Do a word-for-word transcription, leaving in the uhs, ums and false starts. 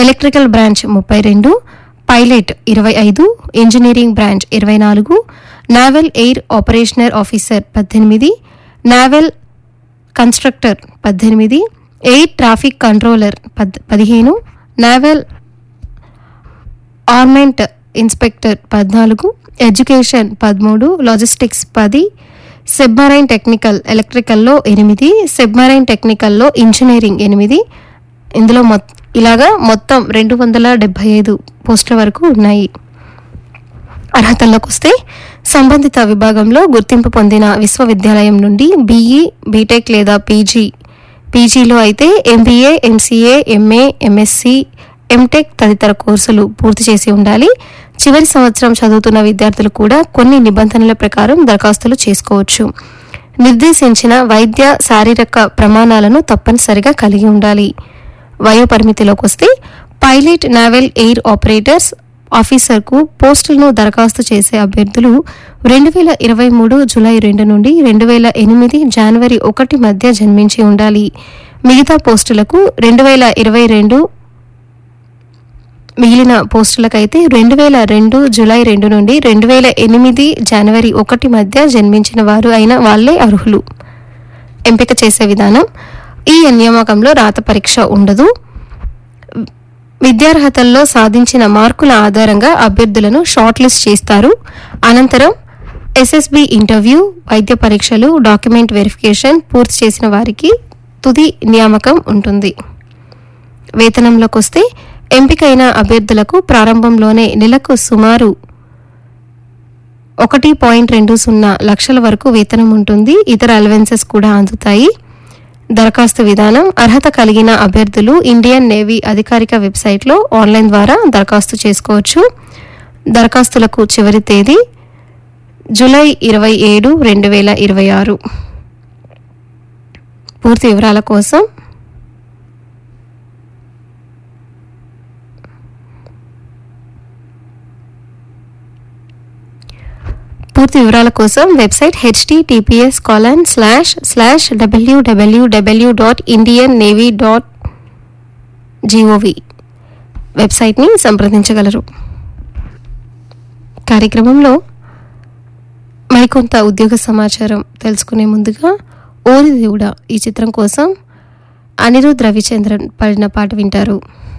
Electrical branch ముప్పై రెండు, pilot ఇరవై ఐదు, ఇంజనీరింగ్ బ్రాంచ్ ఇరవై నాలుగు, నావల్ ఎయిర్ ఆపరేషనర్ ఆఫీసర్ పద్దెనిమిది, నావల్ కన్స్ట్రక్టర్ పద్దెనిమిది, ఎయిర్ ట్రాఫిక్ కంట్రోలర్ పద్ పదిహేను, నావల్ ఆర్మెంట్ ఇన్స్పెక్టర్ పద్నాలుగు, ఎడ్యుకేషన్ పదమూడు, లాజిస్టిక్స్ పది, సబ్మరైన్ టెక్నికల్ ఎలక్ట్రికల్లో ఎనిమిది, సబ్మరైన్ టెక్నికల్లో ఇంజనీరింగ్ ఎనిమిది. ఇందులో మొ ఇలాగా మొత్తం రెండు వందల డెబ్బై ఐదు పోస్టుల వరకు ఉన్నాయి. అర్హతల్లోకి వస్తే సంబంధిత విభాగంలో గుర్తింపు పొందిన విశ్వవిద్యాలయం నుండి బీఈ, బీటెక్ లేదా పీజీ, పీజీలో అయితే MBA, MCA, MA, MSc, MTech తదితర కోర్సులు పూర్తి చేసి ఉండాలి. చివరి సంవత్సరం చదువుతున్న విద్యార్థులు కూడా కొన్ని నిబంధనల ప్రకారం దరఖాస్తులు చేసుకోవచ్చు. నిర్దేశించిన వైద్య శారీరక ప్రమాణాలను తప్పనిసరిగా కలిగి ఉండాలి. వయో పరిమితిలోకి వస్తే పైలట్, నావల్ ఎయిర్ ఆపరేటర్స్ ఆఫీసర్కు పోస్టులను దరఖాస్తు చేసే అభ్యర్థులు రెండు వేల ఇరవై మూడు జూలై రెండు నుండి రెండు వేల ఎనిమిది జనవరి ఒకటి మధ్య జన్మించి ఉండాలి. మిగతా పోస్టులకు రెండు వేల ఇరవై రెండు మిగిలిన పోస్టులకైతే రెండు వేల రెండు జూలై రెండు నుండి రెండు వేల ఎనిమిది జనవరి ఒకటి మధ్య జన్మించిన వారు అయిన వాళ్లే అర్హులు. ఎంపిక చేసే విధానం: ఈ నియామకంలో రాత పరీక్ష ఉండదు. విద్యార్హతల్లో సాధించిన మార్కుల ఆధారంగా అభ్యర్థులను షార్ట్ లిస్ట్ చేస్తారు. అనంతరం ఎస్ఎస్బి ఇంటర్వ్యూ, వైద్య పరీక్షలు, డాక్యుమెంట్ వెరిఫికేషన్ పూర్తి చేసిన వారికి తుది నియామకం ఉంటుంది. వేతనంలోకి వస్తే ఎంపికైన అభ్యర్థులకు ప్రారంభంలోనే నెలకు సుమారు ఒకటి పాయింట్ రెండు సున్నా లక్షల వరకు వేతనం ఉంటుంది. ఇతర అలవెన్సెస్ కూడా అందుతాయి. దరఖాస్తు విధానం: అర్హత కలిగిన అభ్యర్థులు ఇండియన్ నేవీ అధికారిక వెబ్సైట్లో ఆన్లైన్ ద్వారా దరఖాస్తు చేసుకోవచ్చు. దరఖాస్తులకు చివరి తేదీ జూలై ఇరవై ఏడు రెండు వేల ఇరవై ఆరు. పూర్తి వివరాల కోసం పూర్తి వివరాల కోసం website HTTPS colon slash slash డబ్ల్యూడబ్ల్యూడబ్ల్యూ dot Indian navy dot GOV వెబ్సైట్ని సంప్రదించగలరు. కార్యక్రమంలో మరికొంత ఉద్యోగ సమాచారం తెలుసుకునే ముందుగా ఓరి దేవుడా ఈ చిత్రం కోసం అనిరుద్ రవిచంద్రన్ పాడిన పాట వింటారు.